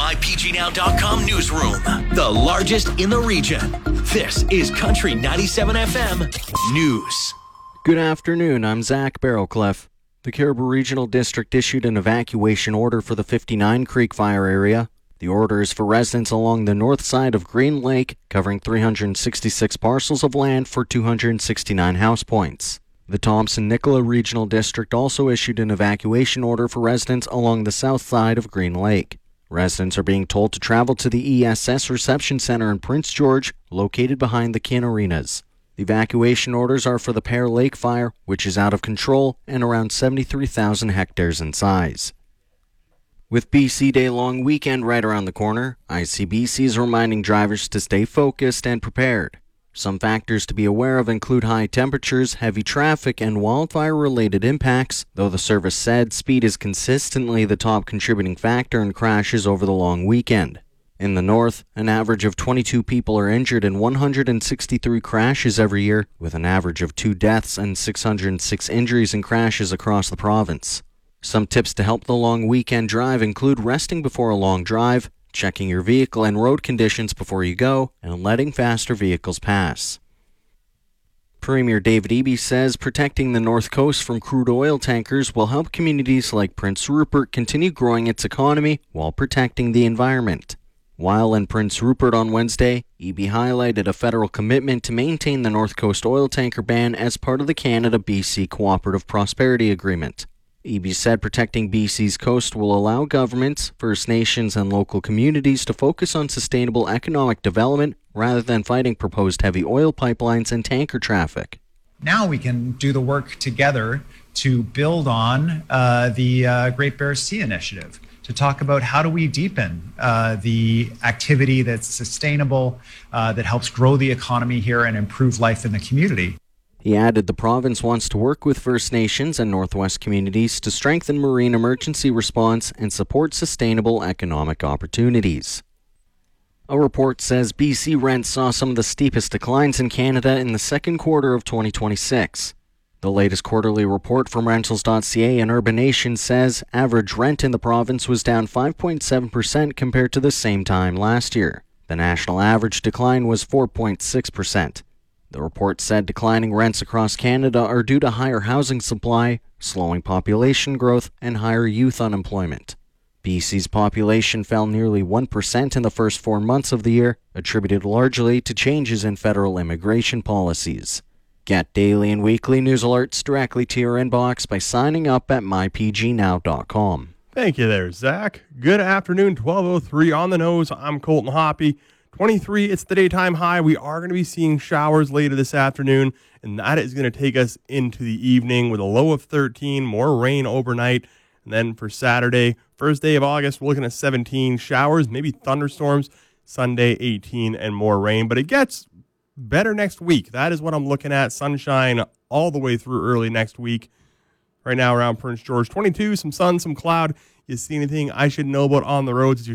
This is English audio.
MyPGNow.com newsroom, the largest in the region. This is Country 97 FM News. Good afternoon, I'm Zach Barrowcliff. The Caribou Regional District issued an evacuation order for the 59 Creek Fire area. The order is for residents along the north side of Green Lake, covering 366 parcels of land for 269 house points. The Thompson-Nicola Regional District also issued an evacuation order for residents along the south side of Green Lake. Residents are being told to travel to the ESS Reception Center in Prince George, located behind the Kin Arenas. The evacuation orders are for the Pear Lake Fire, which is out of control and around 73,000 hectares in size. With BC Day long weekend right around the corner, ICBC is reminding drivers to stay focused and prepared. Some factors to be aware of include high temperatures, heavy traffic, and wildfire-related impacts, though the service said speed is consistently the top contributing factor in crashes over the long weekend. In the north, an average of 22 people are injured in 163 crashes every year, with an average of 2 deaths and 606 injuries in crashes across the province. Some tips to help the long weekend drive include resting before a long drive, checking your vehicle and road conditions before you go, and letting faster vehicles pass. Premier David Eby says protecting the North Coast from crude oil tankers will help communities like Prince Rupert continue growing its economy while protecting the environment. While in Prince Rupert on Wednesday, Eby highlighted a federal commitment to maintain the North Coast oil tanker ban as part of the Canada-BC Cooperative Prosperity Agreement. Eby said protecting BC's coast will allow governments, First Nations, and local communities to focus on sustainable economic development rather than fighting proposed heavy oil pipelines and tanker traffic. Now we can do the work together to build on the Great Bear Sea Initiative, to talk about how do we deepen the activity that's sustainable, that helps grow the economy here and improve life in the community. He added the province wants to work with First Nations and Northwest communities to strengthen marine emergency response and support sustainable economic opportunities. A report says BC rents saw some of the steepest declines in Canada in the second quarter of 2026. The latest quarterly report from Rentals.ca and Urbanation says average rent in the province was down 5.7% compared to the same time last year. The national average decline was 4.6%. The report said declining rents across Canada are due to higher housing supply, slowing population growth, and higher youth unemployment. BC's population fell nearly 1% in the first 4 months of the year, attributed largely to changes in federal immigration policies. Get daily and weekly news alerts directly to your inbox by signing up at mypgnow.com. Thank you there, Zach. Good afternoon, 12:03 on the nose. I'm Colton Hoppy. 23, it's the daytime high. We are going to be seeing showers later this afternoon, and that is going to take us into the evening with a low of 13, more rain overnight. And then for Saturday, first day of August, we're looking at 17 showers, maybe thunderstorms. Sunday, 18 and more rain. But it gets better next week. That is what I'm looking at. Sunshine all the way through early next week. Right now around Prince George, 22, some sun, some cloud. You see anything I should know about on the roads as you're